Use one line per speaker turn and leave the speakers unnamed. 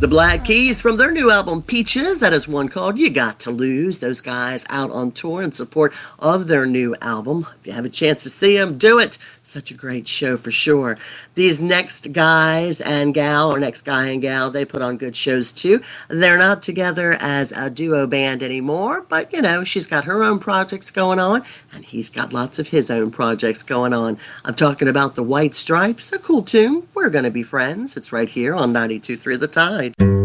The Black Keys from their new album Peaches, that is one called You Got to Lose. Those guys out on tour in support of their new album. If you have a chance to see them, do it. Such a great show for sure. These next guys and gal, or next guy and gal, they put on good shows too. They're not together as a duo band anymore, but you know, she's got her own projects going on, and he's got lots of his own projects going on. I'm talking about the White Stripes, a cool tune. We're Gonna Be Friends. It's right here on 92.3 The Tide.